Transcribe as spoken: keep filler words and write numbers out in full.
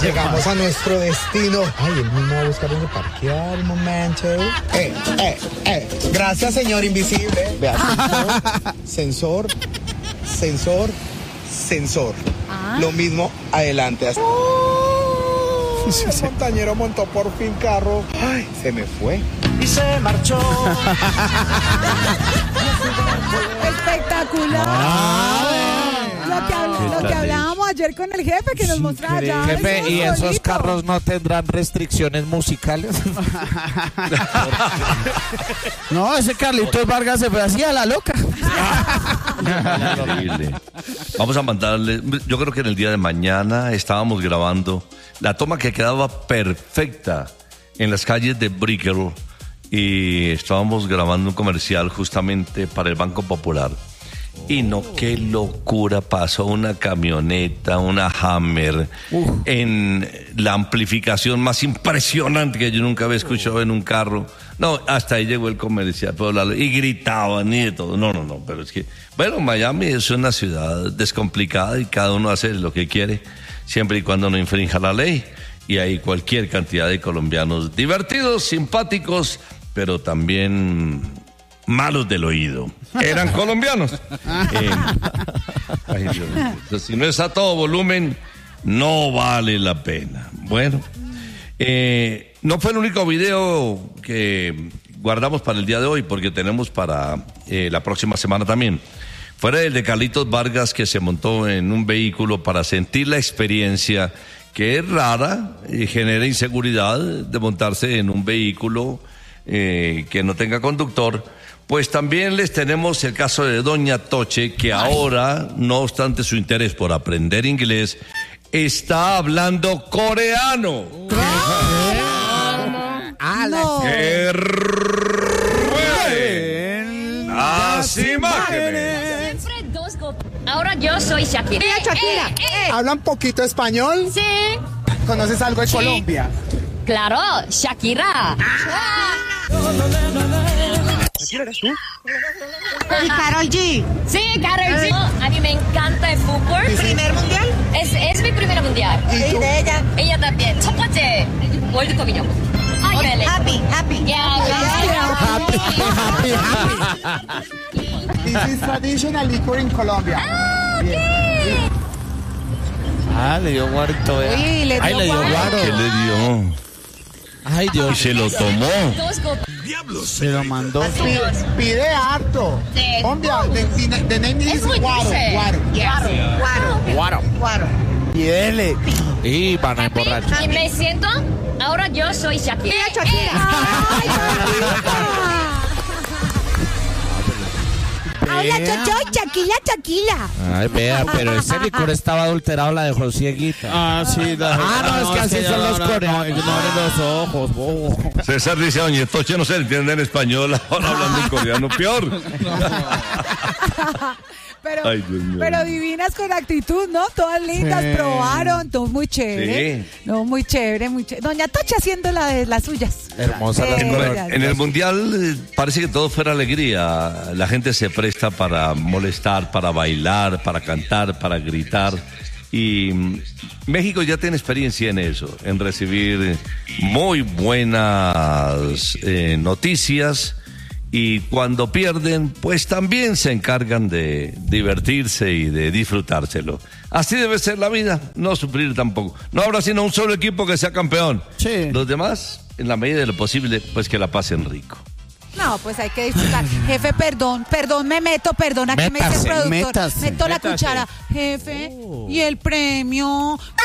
Llegamos a nuestro destino. Ay, él mismo va a buscar dónde parquear un momento. Eh, eh, eh. Gracias, señor invisible. Vea, sensor, sensor, sensor, sensor. ¿Ah? Lo mismo adelante. Oh, el montañero montó por fin carro. Ay, se me fue. Y se marchó. Espectacular. Ah, lo que, habl- lo que hablábamos ayer con el jefe que nos mostraba ya. Jefe, ¿y esos solito. carros no tendrán restricciones musicales? No, ese Carlitos Vargas se fue así a la loca. Increíble. Vamos a mandarle, yo creo que en el día de mañana estábamos grabando la toma que quedaba perfecta en las calles de Brickell y estábamos grabando un comercial justamente para el Banco Popular. Y no, qué locura, pasó una camioneta, una Hammer, uh. en la amplificación más impresionante que yo nunca había escuchado en un carro. No, hasta ahí llegó el comercial, y gritaban y de todo. No, no, no, pero es que, bueno, Miami es una ciudad descomplicada y cada uno hace lo que quiere, siempre y cuando no infrinja la ley. Y hay cualquier cantidad de colombianos divertidos, simpáticos, pero también malos del oído. Eran colombianos. Eh, ay, Dios mío. Entonces, si no es a todo volumen, no vale la pena. Bueno, eh, no fue el único video que guardamos para el día de hoy, porque tenemos para eh, la próxima semana también. Fuera el de Carlitos Vargas, que se montó en un vehículo para sentir la experiencia, que es rara y genera inseguridad de montarse en un vehículo eh, que no tenga conductor. Pues también les tenemos el caso de Doña Toche, que ahora, no obstante su interés por aprender inglés, está hablando coreano. Ah, no. ¡Qué rueden las imágenes! Ahora yo soy Shakira. Mira, Shakira. Eh, eh, eh. ¿Hablan poquito español? Sí. ¿Conoces algo de Sí. Colombia? Claro, Shakira. Ah. ¿Shakira eres tú? Y Karol G. Sí, Karol G. A mí me encanta el fútbol. ¿Primer mundial? Es, es mi primer mundial. ¿Y tú? de ella. ella también. 첫 번째 월드컵이요. 아, 네. Happy, happy. Yeah, yeah. Happy, happy, happy. This is traditional liquor in Colombia. Ah, okay. Ah, le dio guarito, eh. Uy, le dio Ay, le dio guaro. guaro. ¿Qué le dio? Ay, Y Dios. se lo tomó. Dos copas. Se lo mandó. Pide, pide harto. Sí. Colombia, the, the name is Es muy Guaro. dulce. Guaro. Guaro. Guaro. Guaro. Guaro. Y dele. Y van a emborrachar. Y me siento, ahora yo soy Shakira. Mira, Shakira. Ay, Habla chocho, Shakira, Shakira. Ay, vea, pero ese licor estaba adulterado, la dejó cieguita. Ah, sí. La, Ah, no, es que así ya son no, los no, coreanos. No, ignoren los ojos, bobo. César dice, Doña Toche no se entiende en español, ahora hablando en coreano, peor. Pero, Ay, Dios mío. pero divinas con actitud, ¿no? Todas lindas, Sí. probaron, todo muy chévere. Sí. No, muy chévere, muy chévere. Doña Tocha haciendo la de las suyas. Hermosa la Eh, señora. En el Mundial eh, parece que todo fuera alegría. La gente se presta para molestar, para bailar, para cantar, para gritar. Y mm, México ya tiene experiencia en eso, en recibir muy buenas eh, noticias. Y cuando pierden, pues también se encargan de divertirse y de disfrutárselo. Así debe ser la vida, no sufrir tampoco. No habrá sino un solo equipo que sea campeón. Sí. Los demás, en la medida de lo posible, pues que la pasen rico. No, pues hay que disfrutar. Jefe, perdón, perdón, me meto, perdón, aquí me dice el Métase, productor. métase, Meto la métase. cuchara. Jefe, ¿y el premio?